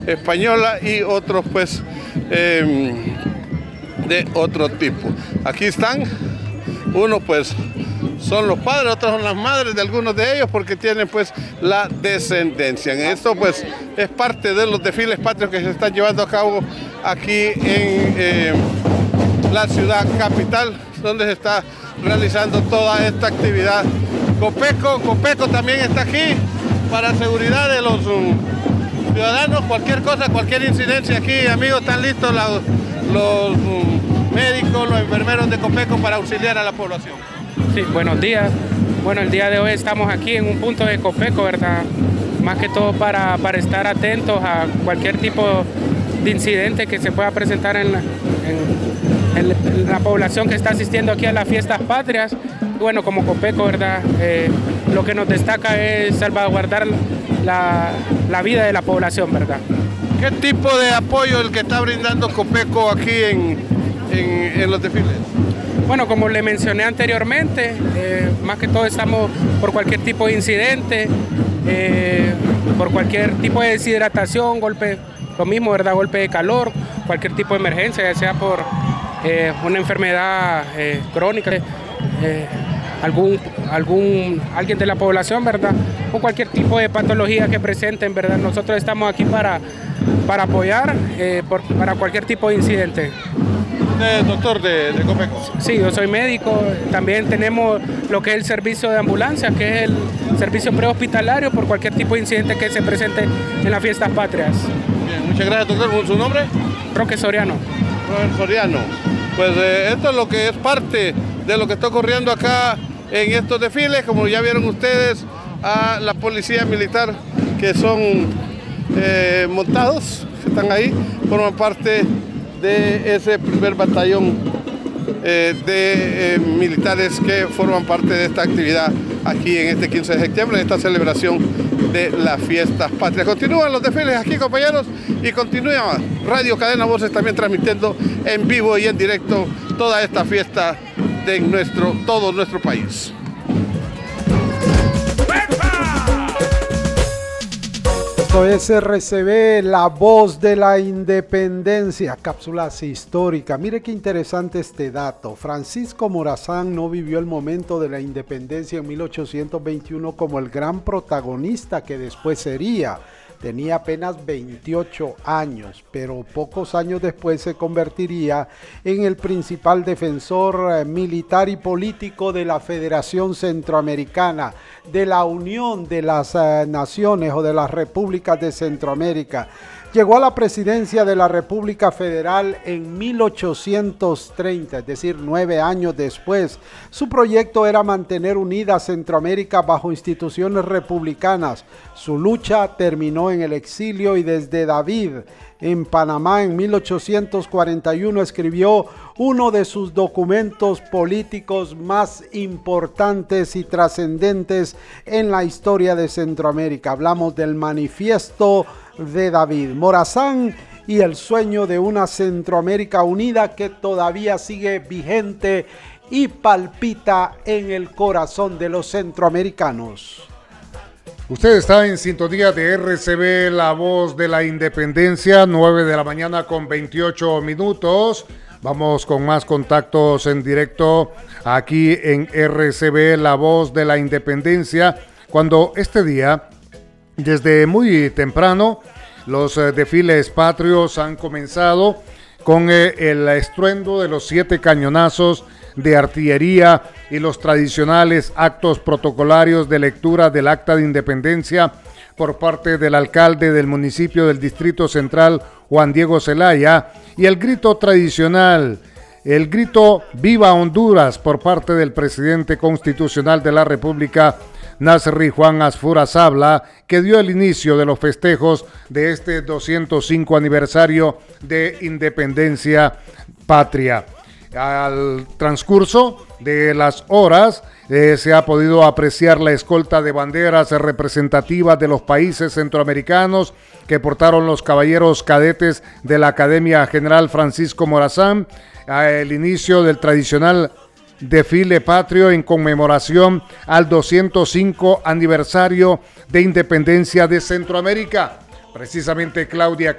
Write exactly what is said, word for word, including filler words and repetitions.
española y otros pues eh, de otro tipo. Aquí están, unos pues son los padres, otros son las madres de algunos de ellos porque tienen pues la descendencia. Esto pues es parte de los desfiles patrios que se están llevando a cabo aquí en eh, la ciudad capital, donde se está realizando toda esta actividad. Copeco, Copeco también está aquí para seguridad de los um, ciudadanos, cualquier cosa, cualquier incidencia aquí, amigos, están listos los, los um, médicos, los enfermeros de Copeco para auxiliar a la población. Sí, buenos días. Bueno, el día de hoy estamos aquí en un punto de Copeco, ¿verdad? Más que todo para, para estar atentos a cualquier tipo de incidente que se pueda presentar en la, en, en, en la población que está asistiendo aquí a las fiestas patrias. Bueno, como Copeco, ¿verdad? Eh, lo que nos destaca es salvaguardar la, la vida de la población, ¿verdad? ¿Qué tipo de apoyo el que está brindando Copeco aquí en, en, en los desfiles? Bueno, como le mencioné anteriormente, eh, más que todo estamos por cualquier tipo de incidente, eh, por cualquier tipo de deshidratación, golpe, lo mismo, ¿verdad? Golpe de calor, cualquier tipo de emergencia, ya sea por eh, una enfermedad eh, crónica, eh, algún, algún, alguien de la población, ¿verdad? O cualquier tipo de patología que presenten, ¿verdad? Nosotros estamos aquí para, para apoyar eh, por, para cualquier tipo de incidente. ¿Usted es doctor de, de Copeco? Sí, yo soy médico. También tenemos lo que es el servicio de ambulancia, que es el servicio prehospitalario por cualquier tipo de incidente que se presente en las fiestas patrias. Bien, muchas gracias, doctor. ¿Su nombre? Roque Soriano. Robert Soriano. Pues eh, esto es lo que es parte de lo que está ocurriendo acá en estos desfiles. Como ya vieron ustedes, a la policía militar que son eh, montados, que están ahí, forman parte de ese primer batallón eh, de eh, militares que forman parte de esta actividad aquí en este quince de septiembre, en esta celebración de las fiestas patrias. Continúan los desfiles aquí, compañeros, y continúa Radio Cadena Voces también transmitiendo en vivo y en directo toda esta fiesta de nuestro, todo nuestro país. Esto es R C B, la voz de la independencia, cápsulas históricas. Mire qué interesante este dato. Francisco Morazán no vivió el momento de la independencia en mil ochocientos veintiuno como el gran protagonista que después sería. Tenía apenas veintiocho años, pero pocos años después se convertiría en el principal defensor eh, militar y político de la Federación Centroamericana, de la Unión de las eh, Naciones o de las Repúblicas de Centroamérica. Llegó a la presidencia de la República Federal en mil ochocientos treinta, es decir, nueve años después. Su proyecto era mantener unida Centroamérica bajo instituciones republicanas. Su lucha terminó en el exilio y desde David, en Panamá, en mil ochocientos cuarenta y uno, escribió uno de sus documentos políticos más importantes y trascendentes en la historia de Centroamérica. Hablamos del Manifiesto de David. Morazán y el sueño de una Centroamérica unida que todavía sigue vigente y palpita en el corazón de los centroamericanos. Usted está en sintonía de R C B, la voz de la independencia, nueve de la mañana con veintiocho minutos. Vamos con más contactos en directo aquí en R C B, la voz de la independencia, cuando este día, desde muy temprano, los eh, desfiles patrios han comenzado con eh, el estruendo de los siete cañonazos de artillería y los tradicionales actos protocolarios de lectura del Acta de Independencia por parte del alcalde del municipio del Distrito Central, Juan Diego Zelaya, y el grito tradicional, el grito Viva Honduras por parte del presidente constitucional de la República, Nasri Juan Asfura Sabla, que dio el inicio de los festejos de este doscientos cinco aniversario de Independencia Patria. Al transcurso de las horas eh, se ha podido apreciar la escolta de banderas representativas de los países centroamericanos que portaron los caballeros cadetes de la Academia General Francisco Morazán, al inicio del tradicional desfile patrio en conmemoración al doscientos cinco aniversario de Independencia de Centroamérica. Precisamente Claudia